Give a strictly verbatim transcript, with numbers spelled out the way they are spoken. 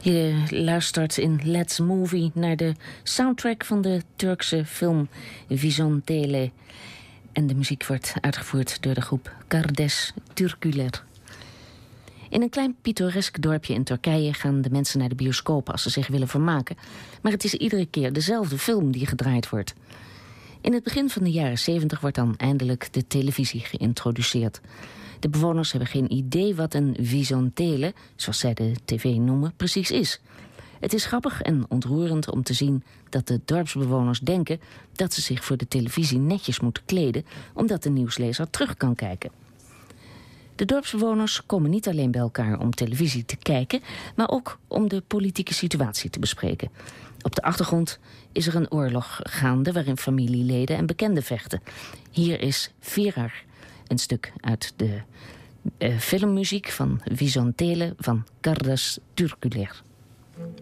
Je luistert in Let's Movie naar de soundtrack van de Turkse film Vizontele. En de muziek wordt uitgevoerd door de groep Kardeş Türküler. In een klein pittoresk dorpje in Turkije gaan de mensen naar de bioscoop als ze zich willen vermaken. Maar het is iedere keer dezelfde film die gedraaid wordt. In het begin van de jaren zeventig wordt dan eindelijk de televisie geïntroduceerd. De bewoners hebben geen idee wat een vizontele, zoals zij de tv noemen, precies is. Het is grappig en ontroerend om te zien dat de dorpsbewoners denken dat ze zich voor de televisie netjes moeten kleden, omdat de nieuwslezer terug kan kijken. De dorpsbewoners komen niet alleen bij elkaar om televisie te kijken, maar ook om de politieke situatie te bespreken. Op de achtergrond is er een oorlog gaande waarin familieleden en bekenden vechten. Hier is Virar, een stuk uit de uh, filmmuziek van Vizontele van Kardeş Türküler.